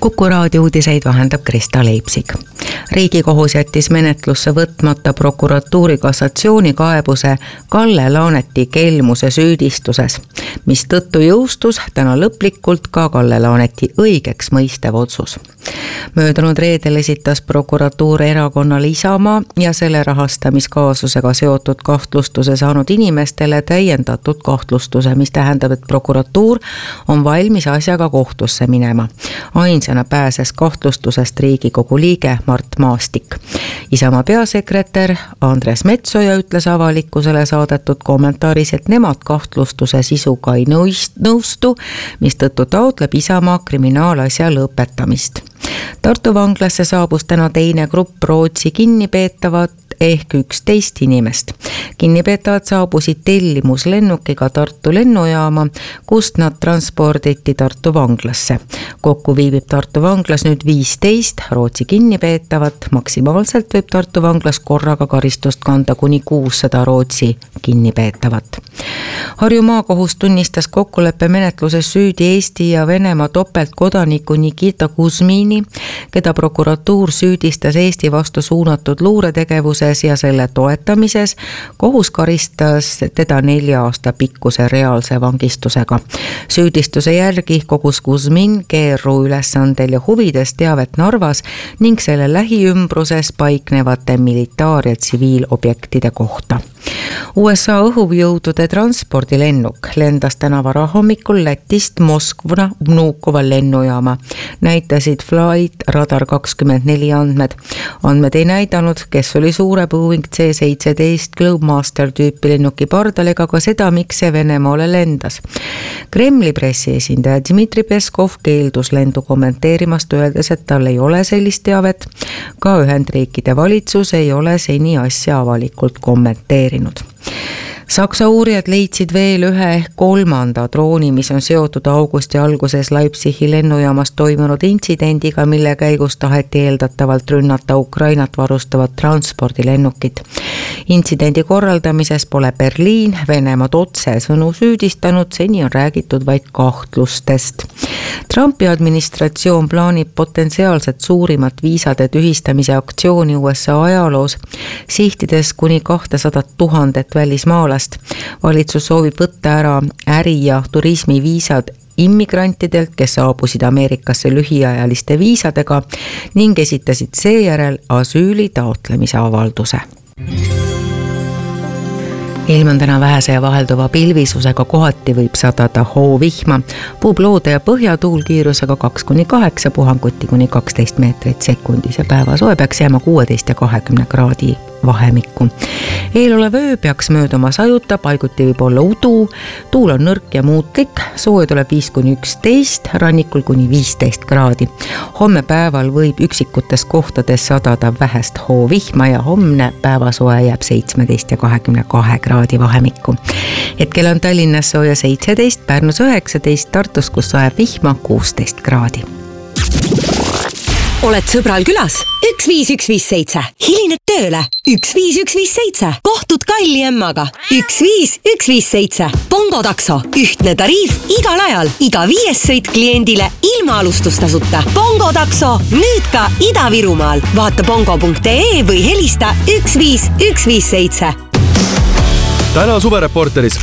Kuku raadio uudiseid vahendab Krista Leipsik. Riigikohus jättis menetlusse võtmata prokuratuuri kassatsioonikaebuse Kalle Laaneti kelmuse süüdistuses, mis tõttu jõustus täna lõplikult ka Kalle Laaneti õigeks mõistev otsus. Möödunud reedel esitas prokuratuur erakonnale Isamaa ja selle rahastamiskaasusega seotud kahtlustuse saanud inimestele täiendatud kahtlustuse, mis tähendab, et prokuratuur on valmis asjaga kohtusse minema. Ainsana pääses kahtlustusest Riigikogu liige Mart Maastik. Isamaa peasekretär Andres Metsoja ütles avalikkusele saadetud kommentaaris, et nemad kahtlustuse sisuga ei nõustu, mis tõttu taotleb Isamaa kriminaalasja lõpetamist. Tartu vanglasse saabus täna teine grupp Rootsi kinnipeetavat ehk 11 inimest. Kinnipeetavad saabusid tellimuslennukiga Tartu lennujaama, kust nad transporditi Tartu vanglasse. Kokku viibib Tartu vanglas nüüd 15 Rootsi kinnipeetavat. Maksimaalselt võib Tartu vanglas korraga karistust kanda kuni 600 Rootsi kinnipeetavat. Harju maakohus tunnistas kokkuleppe menetluses süüdi Eesti ja Venemaa topeltkodaniku Nikita Kuzmini, keda prokuratuur süüdistas Eesti vastu suunatud luuretegevuses ja selle toetamises. Kohus karistas teda 4 aasta pikkuse reaalse vangistusega. Süüdistuse järgi kogus Kuzmin GRU ülesandel ja huvides teavet Narvas ning selle lähiümbruses paiknevate militaar- ja tsiviilobjektide kohta. USA õhujõudude transpordilennuk lendas täna varahommikul Lätist Moskva Vnukova lennujaama, näitasid Flight Radar 24 andmed. Andmed ei näidanud, kes oli suure Boeing C-17 Globemaster tüüpi lennuki pardal ega ka seda, miks see Venemaale lendas. Kremli pressiesindaja Dmitri Peskov keeldus lendu kommenteerimast, öeldes, et tal ei ole sellist teavet. Ka Ühendriikide valitsus ei ole seni asja avalikult kommenteerinud. Saksa uurijad leidsid veel ühe ehk 3. drooni, mis on seotud augusti alguses Leipzigi lennujaamas toimunud intsidendiga, mille käigus taheti eeldatavalt rünnata Ukrainat varustavat transpordilennukit. Intsidendi korraldamises pole Berliin Venemaad otsesõnu süüdistanud, seni on räägitud vaid kahtlustest. Trumpi administratsioon plaanib potentsiaalselt suurimat viisade tühistamise aktsiooni USA ajaloos, sihtides kuni 200 000 välismaalast. Valitsus soovib võtta ära äri- ja turismiviisad immigrantidelt, kes saabusid Ameerikasse lühiajaliste viisadega ning esitasid seejärel asüüli taotlemise avalduse. Ilm on täna vähese ja vahelduva pilvisusega, kohati võib sadada hoovihma, puhub loode ja põhjatuul kiirusega 2-8, puhanguti kuni 12 meetrit sekundis ja päevasoe peaks jääma 16 ja 20 kraadi vahemikku. Eelolev öö peaks mööduma sajuta, paiguti võib olla udu, tuul on nõrk ja muutlik, sooja tuleb 5-11, rannikul kuni 15 kraadi. Homme päeval võib üksikutes kohtades sadada vähest hoovihma ja homne päevasoe jääb 17 ja 22 kraadi vahemikku. Hetkel on Tallinnas sooja 17, Pärnus 19, Tartus, kus sajab vihma 16 kraadi. Oled sõbral külas? 15157. Hilined tööle? 15157. Kohtud Kalli emmaga? 15157. Bongo takso. Ühtne tariif igal ajal. Iga 5. sõit kliendile ilma alustustasuta. Bongo takso nüüd ka Ida-Virumaal. Vaata bongo.ee või helista 15157. Täna suvereporteris.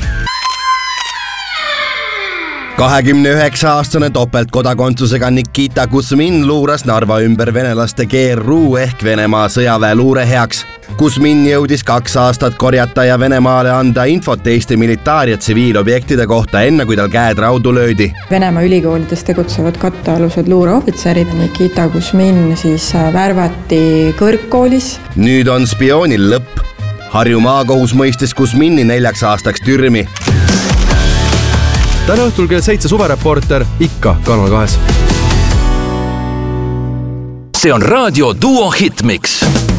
29-aastane topeltkodakondsusega Nikita Kuzmin luuras Narva ümber venelaste GRU ehk Venemaa sõjaväe luure heaks. Kuzmin jõudis 2 aastat korjata ja Venemaale anda infot Eesti militaar- ja tsiviilobjektide kohta, enne kui tal käed raudu löödi. Venemaa ülikoolides tegutsevad kattealused luureohvitserid. Nikita Kuzmin siis värvati kõrgkoolis. Nüüd on spioonil lõpp. Harju maakohus mõistis Kuzmini 4 aastaks türmi. Täna õhtul kell 7 suvereporter ikka Kanal 2. See on Raadio Duo Hitmix.